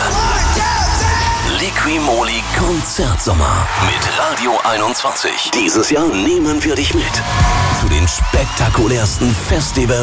Liqui-Moly Konzertsommer mit Radio 21. Dieses Jahr nehmen wir dich mit zu den spektakulärsten Festivals